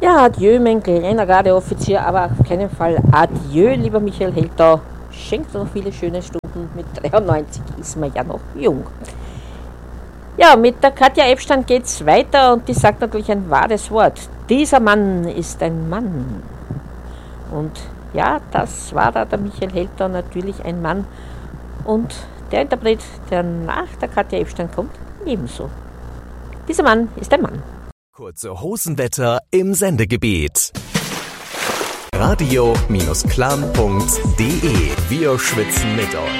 Ja, adieu, mein kleiner Radeoffizier, aber auf keinen Fall adieu, lieber Michael Helter. Schenkt noch viele schöne Stunden. Mit 93 ist man ja noch jung. Ja, mit der Katja Ebstein geht's weiter und die sagt natürlich ein wahres Wort. Dieser Mann ist ein Mann. Und ja, das war da der Michael Helter, natürlich ein Mann. Und der Interpret, der nach der Katja Ebstein kommt, ebenso. Dieser Mann ist ein Mann. Kurze Hosenwetter im Sendegebiet. Radio-clan.de. Wir schwitzen mit euch.